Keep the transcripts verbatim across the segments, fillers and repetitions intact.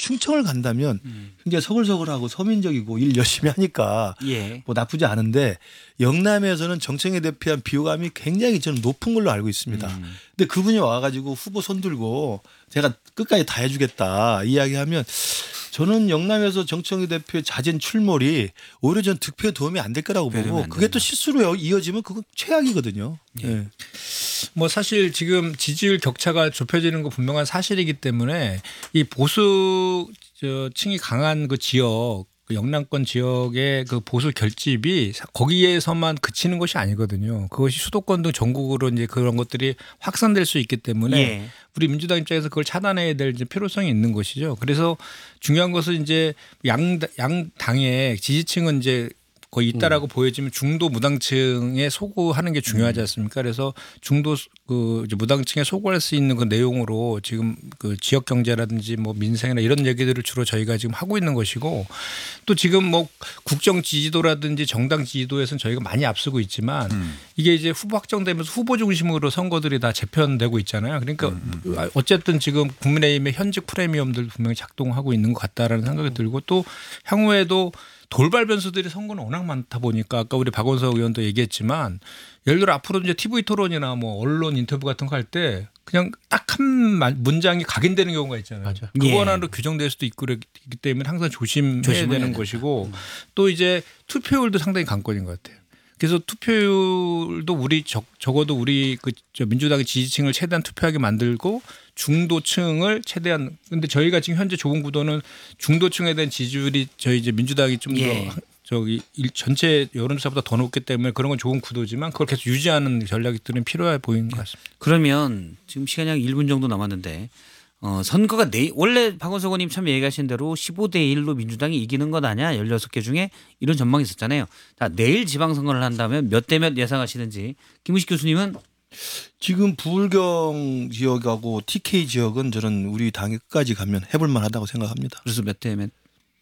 충청을 간다면 음. 굉장히 서글서글하고 서민적이고 일 열심히 하니까 예. 뭐 나쁘지 않은데 영남에서는 정청래 대표한 비호감이 굉장히 저는 높은 걸로 알고 있습니다. 음. 근데 그분이 와가지고 후보 손들고 제가 끝까지 다 해주겠다 이야기하면 저는 영남에서 정청래 대표의 잦은 출몰이 오히려 전 득표에 도움이 안 될 거라고 보고 그게 또 실수로 이어지면 그건 최악이거든요. 예. 네. 뭐 사실 지금 지지율 격차가 좁혀지는 거 분명한 사실이기 때문에 이 보수 저 층이 강한 그 지역 그 영남권 지역의 그 보수 결집이 거기에서만 그치는 것이 아니거든요. 그것이 수도권 등 전국으로 이제 그런 것들이 확산될 수 있기 때문에 예. 우리 민주당 입장에서 그걸 차단해야 될 이제 필요성이 있는 것이죠. 그래서 중요한 것은 이제 양, 양 당의 지지층은 이제 거의 있다라고 음. 보여지면 중도 무당층에 소구하는 게 중요하지 않습니까? 그래서 중도 그 이제 무당층에 소구할 수 있는 그 내용으로 지금 그 지역 경제라든지 뭐 민생이나 이런 얘기들을 주로 저희가 지금 하고 있는 것이고 또 지금 뭐 국정 지지도라든지 정당 지지도에서는 저희가 많이 앞서고 있지만 음. 이게 이제 후보 확정되면서 후보 중심으로 선거들이 다 재편되고 있잖아요. 그러니까 음. 어쨌든 지금 국민의힘의 현직 프리미엄들 분명히 작동하고 있는 것 같다라는 생각이 들고 또 향후에도 돌발 변수들이 선거는 워낙 많다 보니까 아까 우리 박원석 의원도 얘기했지만 예를 들어 앞으로 이제 티비 토론이나 뭐 언론 인터뷰 같은 거 할 때 그냥 딱 한 문장이 각인되는 경우가 있잖아요. 맞아. 그거 예. 하나로 규정될 수도 있고 그렇기 때문에 항상 조심해야 되는 것이고 음. 또 이제 투표율도 상당히 관건인 것 같아요. 그래서 투표율도 우리 적, 적어도 우리 그 저 민주당의 지지층을 최대한 투표하게 만들고 중도층을 최대한 근데 저희가 지금 현재 좋은 구도는 중도층에 대한 지지율이 저희 이제 민주당이 좀 더 예. 저기 전체 여론조사보다 더 높기 때문에 그런 건 좋은 구도지만 그걸 계속 유지하는 전략들은 필요해 보이는 것 같습니다. 그러면 지금 시간이 한 일 분 정도 남았는데 어, 선거가 내일 원래 박원석 의원님 처음 얘기하신 대로 십오 대 일로 민주당이 이기는 것 아니야 열여섯 개 중에 이런 전망이 있었잖아요. 자, 내일 지방선거를 한다면 몇 대 몇 예상하시는지 김우식 교수님은 지금 부울경 지역하고 티케이 지역은 저는 우리 당이 끝까지 가면 해볼 만하다고 생각합니다. 그래서 몇 대 몇?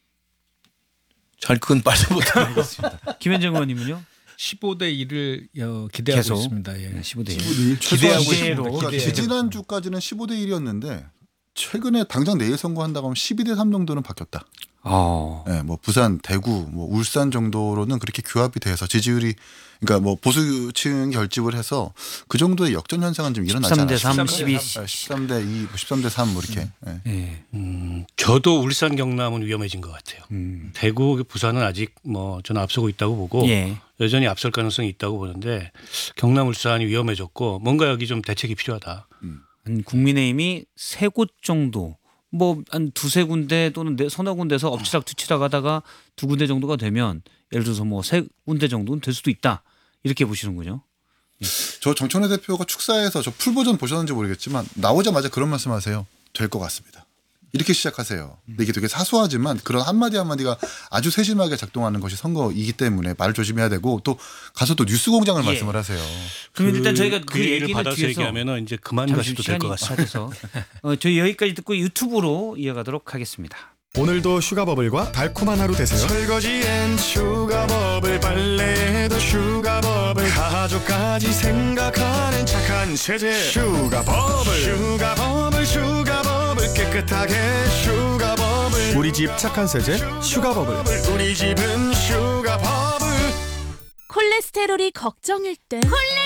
잘 그건 말씀 못하겠습니다. 김현정 의원님은요? 십오 대 일을 기대하고 계속? 있습니다. 예. 네, 십오 대 일. 기대하고 기대로. 있습니다. 그러니까 지지난주까지는 십오 대 일이었는데 최근에 당장 내일 선거한다고 하면 십이 대 삼 정도는 바뀌었다. 어. 네, 뭐 부산, 대구, 뭐 울산 정도로는 그렇게 규합이 돼서 지지율이 그러니까 뭐 보수층 결집을 해서 그 정도의 역전 현상은 좀 일어나지 십삼 대 않았습니까? 삼, 십이. 십삼 대 이, 십삼 대 삼 뭐 이렇게. 네. 네. 음, 저도 울산 경남은 위험해진 것 같아요. 음. 대구, 부산은 아직 뭐 저는 앞서고 있다고 보고 예. 여전히 앞설 가능성이 있다고 보는데 경남, 울산이 위험해졌고 뭔가 여기 좀 대책이 필요하다. 한 국민의힘이 세 곳 정도 뭐 한 두세 군데 또는 네, 서너 군데서 엎치락뒤치락 하다가 두 군데 정도가 되면 예를 들어서 뭐 세 군데 정도는 될 수도 있다 이렇게 보시는군요. 저 정청래 대표가 축사에서 저 풀버전 보셨는지 모르겠지만 나오자마자 그런 말씀하세요. 될 것 같습니다. 이렇게 시작하세요. 근데 이게 되게 사소하지만 그런 한마디 한마디가 아주 세심하게 작동하는 것이 선거이기 때문에 말을 조심해야 되고 또 가서 또 뉴스공장을 예. 말씀을 하세요. 그러면 일단 저희가 그 그 얘기를 얘기는 받아서 뒤에서 얘기하면 이제 그만 잠시 가셔도 될 것 시간이 같습니다. 받아서 어, 저희 여기까지 듣고 유튜브로 이어가도록 하겠습니다. 오늘도 슈가버블과 달콤한 하루 되세요. 설거지엔 슈가버블, 빨래에도 슈가버블, 가족까지 생각하는 착한 세제 슈가버블, 슈가버블, 슈가버블, 깨끗하게 슈가버블. 우리 집 착한 세제 슈가버블. 우리 집은 슈가버블. 콜레스테롤이 걱정일 땐 콜레